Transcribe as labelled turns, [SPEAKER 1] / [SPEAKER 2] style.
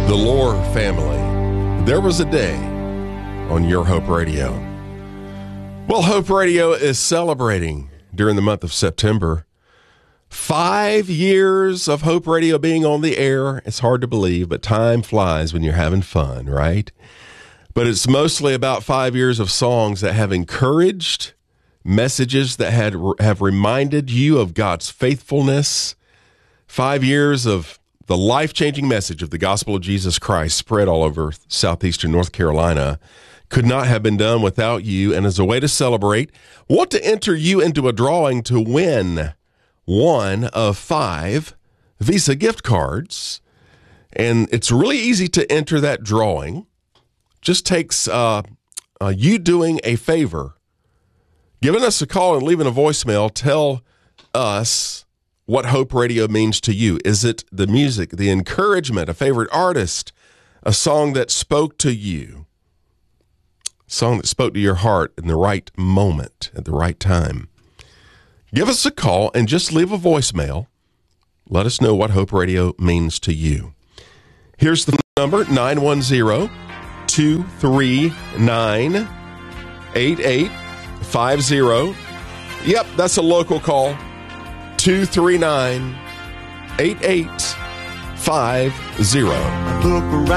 [SPEAKER 1] The Lore family. There was a day on Your Hope Radio. Well, Hope Radio is celebrating during the month of September 5 years of Hope Radio being on the air. It's hard to believe, but time flies when you're having fun, right? But it's mostly about 5 years of songs that have encouraged, messages that have reminded you of God's faithfulness. 5 years of the life-changing message of the gospel of Jesus Christ spread all over southeastern North Carolina could not have been done without you. And as a way to celebrate, want to enter you into a drawing to win one of 5 Visa gift cards. And it's really easy to enter that drawing. Just takes you doing a favor, giving us a call and leaving a voicemail. Tell us what Hope Radio means to you. Is it the music, the encouragement, a favorite artist, a song that spoke to you, a song that spoke to your heart in the right moment at the right time? Give us a call and just leave a voicemail. Let us know what Hope Radio means to you. Here's the number, 910-239-8850. Yep, that's a local call. 239-8850.
[SPEAKER 2] Look around.